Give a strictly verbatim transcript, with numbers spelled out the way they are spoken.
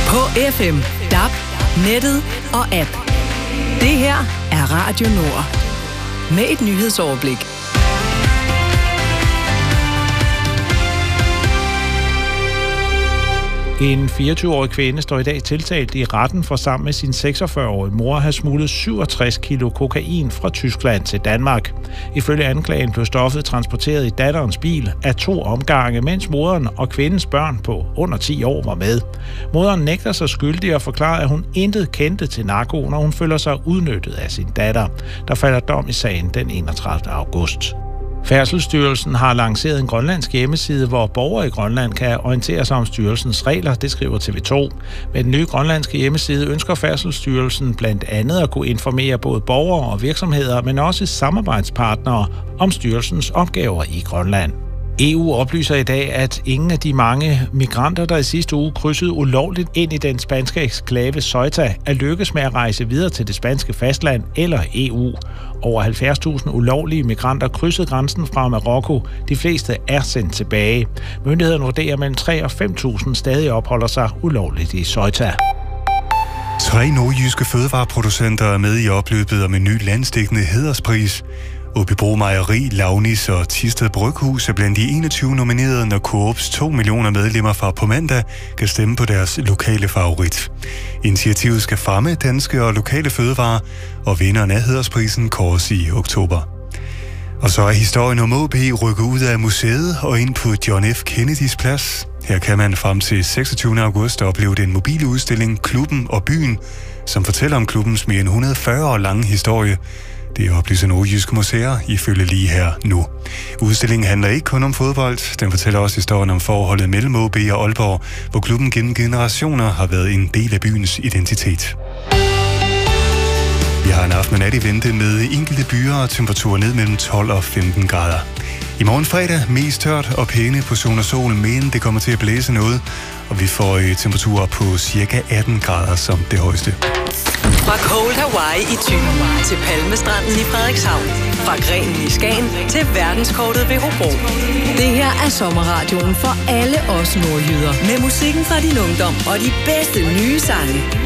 På F M, D A B, nettet og app. Det her er Radio Nord. Med et nyhedsoverblik. En fireogtyve-årig kvinde står i dag tiltalt i retten for sammen med sin seksogfyrre-årige mor at have smuglet syvogtres kilo kokain fra Tyskland til Danmark. Ifølge anklagen blev stoffet transporteret i datterens bil af to omgange, mens moderen og kvindens børn på under ti år var med. Moderen nægter sig skyldig og forklarer, at hun intet kendte til narko, når hun føler sig udnyttet af sin datter. Der falder dom i sagen den enogtredivte august. Færdselsstyrelsen har lanceret en grønlandsk hjemmeside, hvor borgere i Grønland kan orientere sig om styrelsens regler, det skriver T V to. Med den nye grønlandske hjemmeside ønsker Færdselsstyrelsen blandt andet at kunne informere både borgere og virksomheder, men også samarbejdspartnere om styrelsens opgaver i Grønland. E U oplyser i dag, at ingen af de mange migranter, der i sidste uge krydsede ulovligt ind i den spanske eksklave Ceuta, er lykkes med at rejse videre til det spanske fastland eller E U. Over halvfjerds tusind ulovlige migranter krydsede grænsen fra Marokko. De fleste er sendt tilbage. Myndighederne vurderer, at mellem tre og fem tusind stadig opholder sig ulovligt i Ceuta. Tre nordjyske fødevareproducenter er med i opløbet om en ny landsdækkende hæderspris. Åbybro Mejeri, Launis og Thisted Bryghus er blandt de enogtyve nominerede, når Coops to millioner medlemmer fra på mandag kan stemme på deres lokale favorit. Initiativet skal fremme danske og lokale fødevarer, og vinderen af hædersprisen kåres i oktober. Og så er historien om O B rykket ud af museet og ind på John F. Kennedys plads. Her kan man frem til seksogtyvende august opleve den mobile udstilling Klubben og Byen, som fortæller om klubbens mere end et hundrede og fyrre år lange historie. Det oplyser Nordjyske Museer ifølge lige her nu. Udstillingen handler ikke kun om fodbold. Den fortæller også historien om forholdet mellem O B og Aalborg, hvor klubben gennem generationer har været en del af byens identitet. Vi har en aften og nat i vente med enkelte byer og temperaturer ned mellem tolv og femten grader. I morgen fredag mest tørt og pæne på sol og sol, men det kommer til at blæse noget, og vi får temperaturer på cirka atten grader som det højeste. Fra Cold Hawaii i Thy til Palmestranden i Frederikshavn. Fra Grenen i Skagen til verdenskortet ved Hobro. Det her er sommerradioen for alle os nordjyder. Med musikken fra din ungdom og de bedste nye sange.